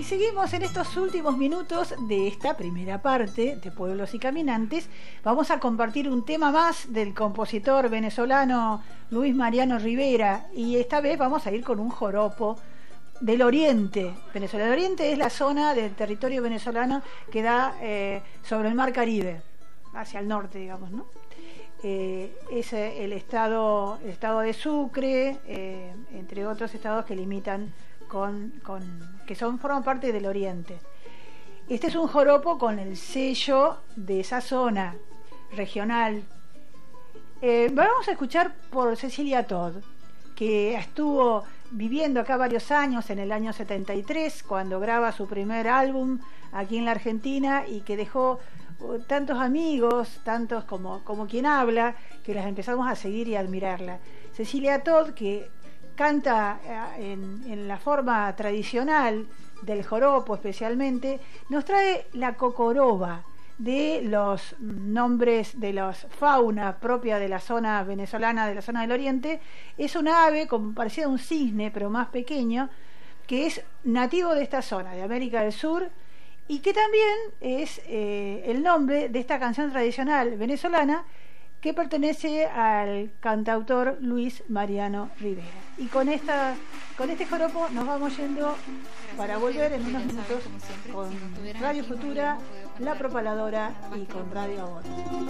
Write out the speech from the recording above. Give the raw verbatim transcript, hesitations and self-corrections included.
Y seguimos en estos últimos minutos de esta primera parte de Pueblos y Caminantes. Vamos a compartir un tema más del compositor venezolano Luis Mariano Rivera, y esta vez vamos a ir con un joropo del oriente. Venezuela del Oriente es la zona del territorio venezolano que da eh, sobre el mar Caribe, hacia el norte, digamos, ¿no? Eh, es el estado, el estado de Sucre, eh, entre otros estados que limitan con, con que son forman parte del oriente. Este es un joropo con el sello de esa zona regional. Eh, vamos a escuchar por Cecilia Todd, que estuvo viviendo acá varios años, en el año setenta y tres, cuando graba su primer álbum aquí en la Argentina, y que dejó tantos amigos, tantos como, como quien habla, que las empezamos a seguir y a admirarla. Cecilia Todd, que canta en, en la forma tradicional del joropo especialmente, nos trae la cocoroba, de los nombres de la fauna propia de la zona venezolana, de la zona del oriente. Es un ave como parecida a un cisne, pero más pequeño, que es nativo de esta zona, de América del Sur, y que también es eh, el nombre de esta canción tradicional venezolana que pertenece al cantautor Luis Mariano Rivera. Y con esta con este joropo nos vamos yendo para volver en unos minutos con Radio Futura, La Propaladora y con Radio Ahora.